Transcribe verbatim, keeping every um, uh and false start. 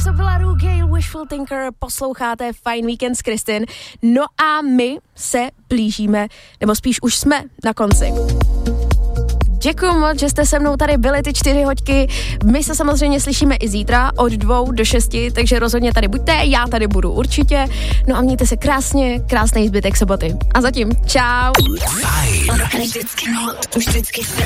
To byla Ru Gale, Wishful Thinker, posloucháte Fine Weekend s Kristin. No a my se blížíme, nebo spíš už jsme na konci. Děkuji moc, že jste se mnou tady byli ty čtyři hoďky. My se samozřejmě slyšíme i zítra od dvou do šesti, takže rozhodně tady buďte, já tady budu určitě. No a mějte se krásně, krásný zbytek soboty. A zatím, čau. Fajn. Vždycky hot, vždycky